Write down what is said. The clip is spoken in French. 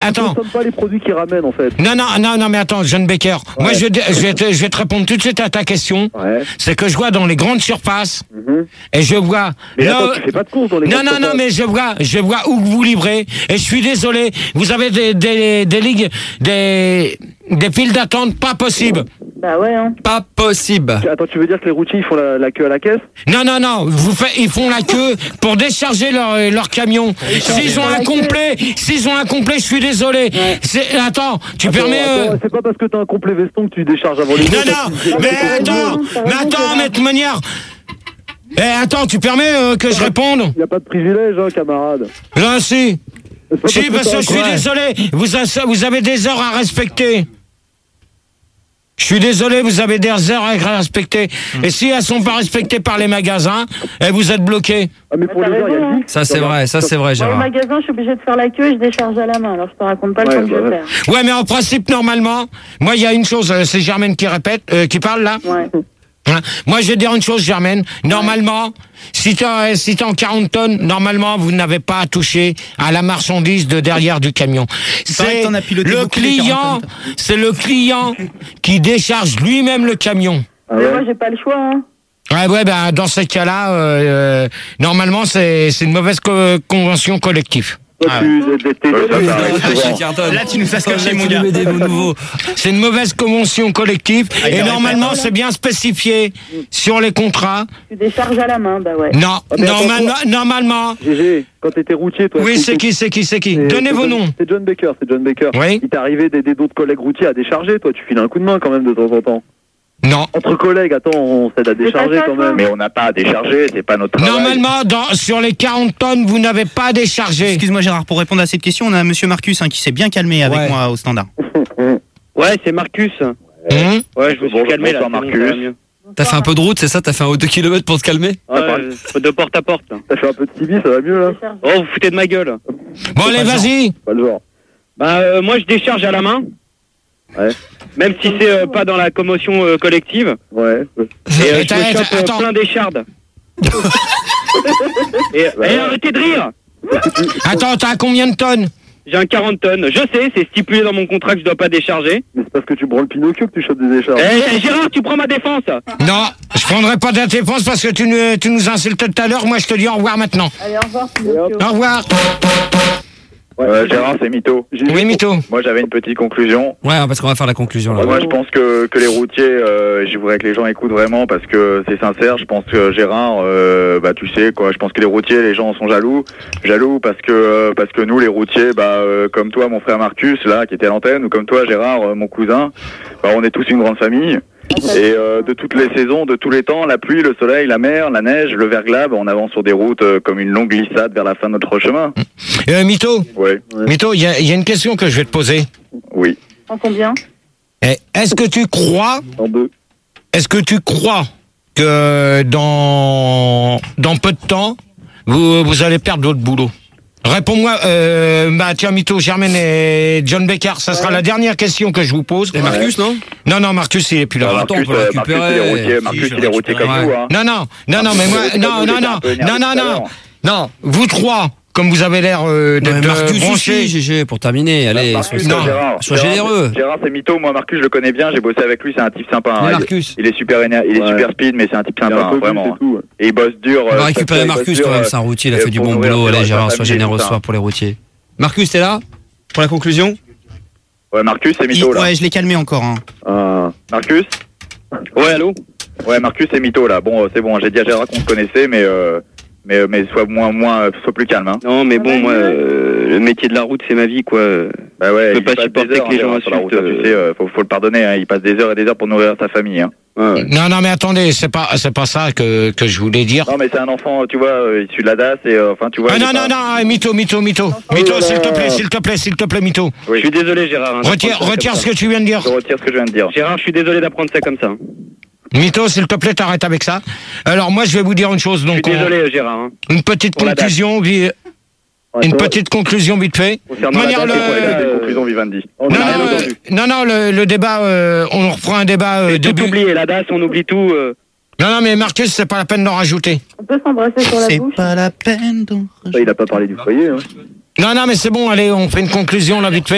attends. Ils consomment pas les produits qu'ils ramènent, en fait. Non, mais attends, John Baker. Ouais. Moi, je vais te répondre tout de suite à ta question. Ouais. C'est que je vois dans les grandes surfaces, et je vois... Mais attends, tu fais pas de courses dans les grandes surfaces. Non, mais je vois où vous livrez, et je suis désolé, vous avez des ligues, des files d'attente pas possibles. Bah ouais, hein. Pas possible. Attends, tu veux dire que les routiers, ils font la queue à la caisse? Non, ils font la queue pour décharger leur camion. S'ils ont un complet, je suis désolé. Ouais. Attends, tu Attends, permets... c'est pas parce que t'as un complet veston que tu décharges avant les autres. Non, mais de toute manière... attends, tu permets que je réponde? Y a pas de privilège, hein, camarade. Là, si. Si, parce que je suis Ouais. désolé, vous avez des heures à respecter. Je suis désolé, vous avez des heures à respecter. Et si elles sont pas respectées par les magasins, vous êtes bloqués. Ah, mais pour les heures, il y a le dit. Ça c'est vrai, Au Gérard. magasin, je suis obligée de faire la queue et je décharge à la main. Alors, je te raconte pas le temps que je vais faire. Ouais, mais en principe, normalement, moi, il y a une chose, c'est Germaine qui répète, qui parle là. Ouais. Hein, moi, je vais dire une chose, Germaine. Normalement, si t'es en 40 tonnes, normalement, vous n'avez pas à toucher à la marchandise de derrière du camion. C'est le client qui décharge lui-même le camion. Mais moi, j'ai pas le choix, hein. Ouais, dans ces cas-là, normalement, c'est une mauvaise convention collective. Toi, Là, tu nous fais cacher, mon gars. C'est une mauvaise convention collective et normalement c'est bien spécifié sur les contrats. Tu décharges à la main, bah ouais. Non, normalement. GG, quand t'étais routier, toi. Oui, c'est qui Donnez vos noms. C'est John Baker. Oui. Il t'est arrivé d'aider d'autres collègues routiers à décharger, toi, tu files un coup de main quand même de temps en temps. Non. Entre collègues, attends, on s'aide à décharger quand même. Mais on n'a pas à décharger, c'est pas notre travail. Normalement, sur les 40 tonnes, vous n'avez pas à décharger. Excuse-moi, Gérard, pour répondre à cette question, on a monsieur Marcus qui s'est bien calmé avec moi au standard. Ouais, c'est Marcus. Ouais, je me suis calmé là. Marcus. T'as fait un peu de route, c'est ça? T'as fait un 2 km pour te calmer? Ouais, de porte à porte. T'as fait un peu de tibi, ça va mieux là? Oh, vous foutez de ma gueule. Bon, allez, vas-y. Pas le genre. Bah, moi je décharge à la main. Ouais. Même si c'est pas dans la commotion collective. Ouais. Et je me chope plein d'échardes. Et arrêtez de rire. Attends, t'as combien de tonnes? J'ai un 40 tonnes. Je sais, c'est stipulé dans mon contrat que je dois pas décharger. Mais c'est parce que tu branles Pinocchio que tu chopes des écharpes. Eh, Gérard, tu prends ma défense. Non, je prendrai pas de défense parce que tu nous insultais tout à l'heure. Moi, je te dis au revoir maintenant. Allez, au revoir, Pinocchio. Au revoir. Gérard, c'est mytho. Oui, mytho. Moi, j'avais une petite conclusion. Ouais, parce qu'on va faire la conclusion là. Moi, je pense que les routiers, je voudrais que les gens écoutent vraiment parce que c'est sincère. Je pense que Gérard, tu sais quoi. Je pense que les routiers, les gens sont jaloux parce que nous, les routiers, comme toi, mon frère Marcus là, qui était à l'antenne, ou comme toi, Gérard, mon cousin, on est tous une grande famille. Et de toutes les saisons, de tous les temps, la pluie, le soleil, la mer, la neige, le verglas, on avance sur des routes comme une longue glissade vers la fin de notre chemin. Mytho. Ouais. Mytho, il y a une question que je vais te poser. Oui. En combien? Est-ce que tu crois que dans peu de temps, vous allez perdre votre boulot? Réponds-moi, tiens, Mytho, Germaine et John Baker, ça sera la dernière question que je vous pose. Et Marcus, non? Non, Marcus, il est plus là. Attends, on peut le récupérer. Marcus, il est routier comme vous, hein. Non, mais moi, non, vous trois, comme vous avez l'air d'être Marcus branchés. aussi, GG, pour terminer, allez, sois généreux. Gérard, c'est mytho, moi Marcus, je le connais bien, j'ai bossé avec lui, c'est un type sympa. Hein. Marcus. Il est super super speed, mais c'est un type sympa, vraiment. Et il bosse dur. On va récupérer Marcus quand même, c'est un routier, il a fait du bon boulot. Allez, Gérard, sois généreux ce soir pour les routiers. Marcus, t'es là? Pour la conclusion? Ouais, Marcus, c'est mytho là. Ouais, je l'ai calmé encore. Marcus? Ouais, allô? Ouais, Marcus, c'est mytho là. Bon, c'est bon, j'ai dit à Gérard qu'on se connaissait, mais sois plus calme, hein. Non, mais bon, moi, le métier de la route, c'est ma vie, quoi. Bah ouais, je peux pas supporter que les gens sur la route, tu sais, faut le pardonner, hein. Il passe des heures et des heures pour nourrir sa famille, hein. Ouais. Non, mais attendez, c'est pas ça que je voulais dire. Non, mais c'est un enfant, tu vois, issu de la DAS et tu vois. Non, Mytho, s'il te plaît, Mytho. Oui. Je suis désolé, Gérard. Retire ce que tu viens de dire. Je retire ce que je viens de dire. Gérard, je suis désolé d'apprendre ça comme ça. Mytho, s'il te plaît, t'arrêtes avec ça. Alors, moi, je vais vous dire une chose. Donc, je suis désolé, Gérard. Hein. Une petite conclusion, petite conclusion vite fait. Concernant la conclusion Vivendi. Non, le débat, on reprend un débat tout oublié, la DAS, on oublie tout. Non, mais Marcus, c'est pas la peine d'en rajouter. On peut s'embrasser sur la bouche. C'est pas la peine d'en rajouter. Il a pas parlé du foyer, hein. Non, mais c'est bon, allez, on fait une conclusion là vite fait.